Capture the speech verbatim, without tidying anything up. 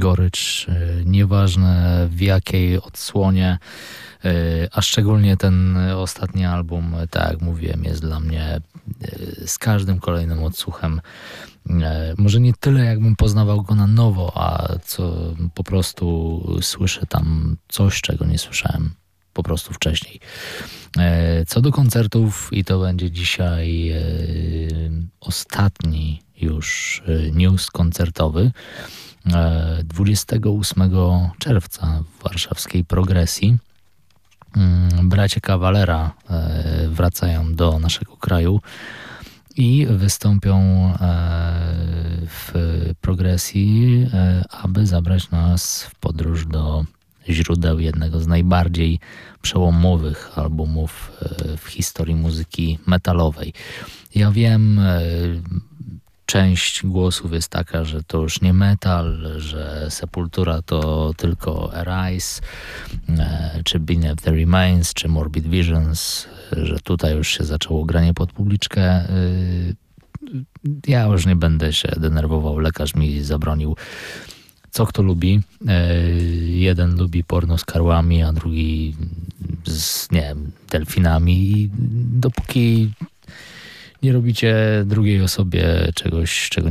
gorycz, nieważne w jakiej odsłonie, a szczególnie ten ostatni album, tak jak mówiłem, jest dla mnie z każdym kolejnym odsłuchem może nie tyle jakbym poznawał go na nowo, a co po prostu słyszę tam coś, czego nie słyszałem po prostu wcześniej. Co do koncertów, i to będzie dzisiaj ostatni już news koncertowy, dwudziestego ósmego czerwca w warszawskiej Progresji bracia Cavalera wracają do naszego kraju i wystąpią w Progresji, aby zabrać nas w podróż do źródeł jednego z najbardziej przełomowych albumów w historii muzyki metalowej. Ja wiem, część głosów jest taka, że to już nie metal, że Sepultura to tylko Arise, czy Beneath the Remains, czy Morbid Visions, że tutaj już się zaczęło granie pod publiczkę. Ja już nie będę się denerwował, lekarz mi zabronił. Co kto lubi. Jeden lubi porno z karłami, a drugi z, nie wiem, delfinami. I dopóki nie robicie drugiej osobie czegoś, czego